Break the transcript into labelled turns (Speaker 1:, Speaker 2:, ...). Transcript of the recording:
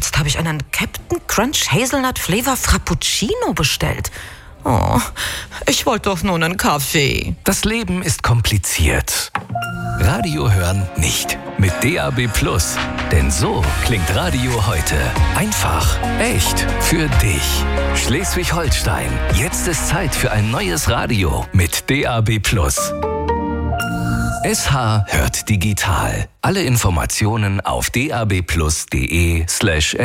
Speaker 1: jetzt habe ich einen Captain Crunch Hazelnut Flavor Frappuccino bestellt. Oh, ich wollte doch nur einen Kaffee.
Speaker 2: Das Leben ist kompliziert. Radio hören nicht. Mit DAB+. Denn so klingt Radio heute. Einfach, echt, für dich. Schleswig-Holstein. Jetzt ist Zeit für ein neues Radio mit DAB+. SH hört digital. Alle Informationen auf dabplus.de/.